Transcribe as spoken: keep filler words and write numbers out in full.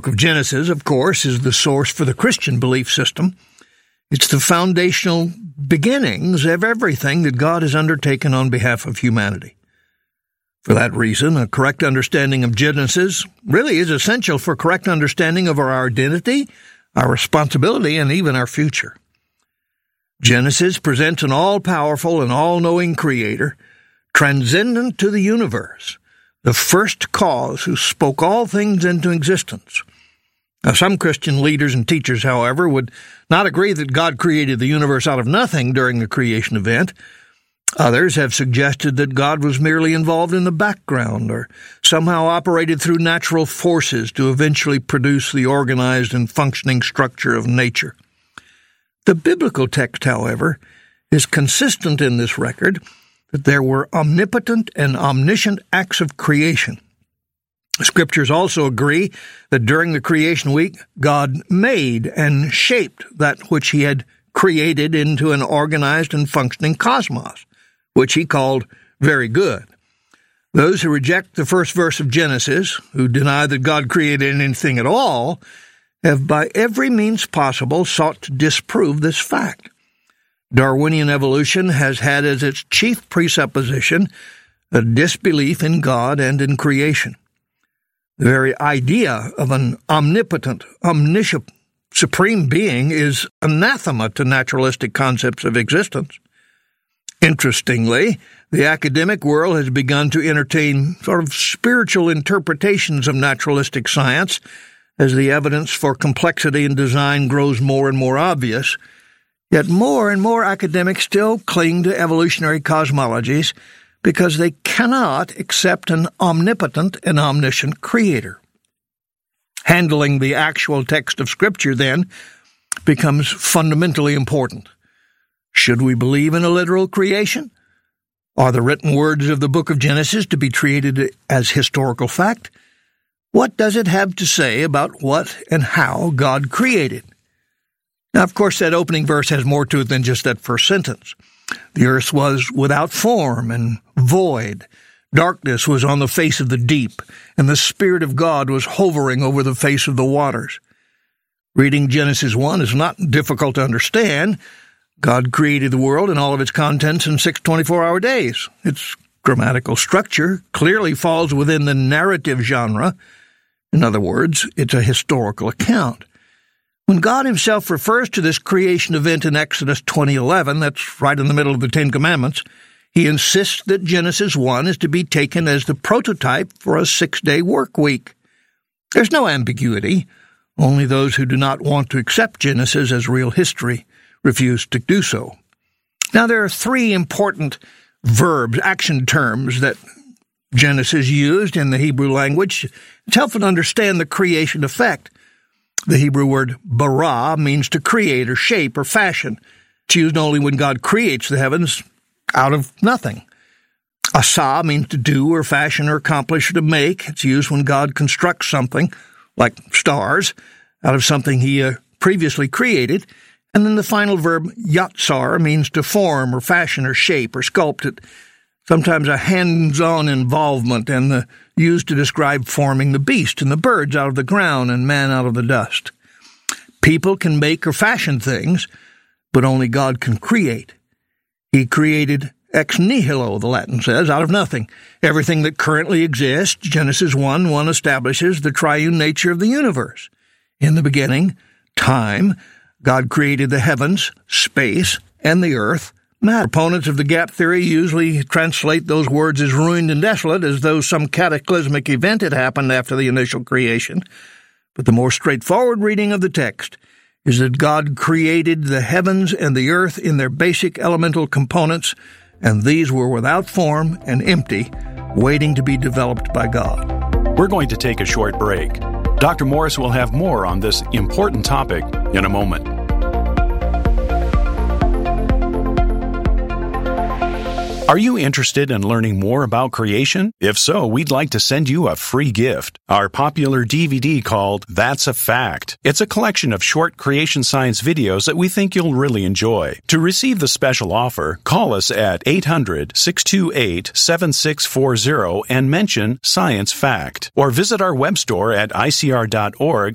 book of Genesis, of course, is the source for the Christian belief system. It's the foundational beginnings of everything that God has undertaken on behalf of humanity. For that reason, a correct understanding of Genesis really is essential for correct understanding of our identity, our responsibility, and even our future. Genesis presents an all-powerful and all-knowing Creator, transcendent to the universe, the first cause who spoke all things into existence. Now, some Christian leaders and teachers, however, would not agree that God created the universe out of nothing during the creation event. Others have suggested that God was merely involved in the background or somehow operated through natural forces to eventually produce the organized and functioning structure of nature. The biblical text, however, is consistent in this record that there were omnipotent and omniscient acts of creation. Scriptures also agree that during the creation week, God made and shaped that which he had created into an organized and functioning cosmos, which he called very good. Those who reject the first verse of Genesis, who deny that God created anything at all, have by every means possible sought to disprove this fact. Darwinian evolution has had as its chief presupposition a disbelief in God and in creation. The very idea of an omnipotent, omniscient, supreme being is anathema to naturalistic concepts of existence. Interestingly, the academic world has begun to entertain sort of spiritual interpretations of naturalistic science as the evidence for complexity in design grows more and more obvious. Yet more and more academics still cling to evolutionary cosmologies because they cannot accept an omnipotent and omniscient creator. Handling the actual text of Scripture, then, becomes fundamentally important. Should we believe in a literal creation? Are the written words of the book of Genesis to be treated as historical fact? What does it have to say about what and how God created? Now, of course, that opening verse has more to it than just that first sentence. The earth was without form and void. Darkness was on the face of the deep, and the Spirit of God was hovering over the face of the waters. Reading Genesis one is not difficult to understand. God created the world and all of its contents in six twenty-four-hour days. Its grammatical structure clearly falls within the narrative genre. In other words, it's a historical account. When God himself refers to this creation event in Exodus twenty eleven, that's right in the middle of the Ten Commandments, he insists that Genesis one is to be taken as the prototype for a six-day work week. There's no ambiguity. Only those who do not want to accept Genesis as real history refuse to do so. Now, there are three important verbs, action terms, that Genesis used in the Hebrew language. It's helpful to understand the creation effect. The Hebrew word bara means to create or shape or fashion. It's used only when God creates the heavens out of nothing. Asa means to do or fashion or accomplish or to make. It's used when God constructs something, like stars, out of something he uh, previously created. And then the final verb, yatsar, means to form or fashion or shape or sculpt it. Sometimes a hands-on involvement, and the, used to describe forming the beast and the birds out of the ground and man out of the dust. People can make or fashion things, but only God can create. He created ex nihilo, the Latin says, out of nothing. Everything that currently exists, Genesis one one establishes the triune nature of the universe. In the beginning, time, God created the heavens, space, and the earth, matter. Opponents of the gap theory usually translate those words as ruined and desolate, as though some cataclysmic event had happened after the initial creation. But the more straightforward reading of the text is that God created the heavens and the earth in their basic elemental components, and these were without form and empty, waiting to be developed by God. We're going to take a short break. Doctor Morris will have more on this important topic in a moment. Are you interested in learning more about creation? If so, we'd like to send you a free gift, our popular D V D called That's a Fact. It's a collection of short creation science videos that we think you'll really enjoy. To receive the special offer, call us at eight hundred, six two eight, seven six four zero and mention Science Fact. Or visit our web store at I C R dot org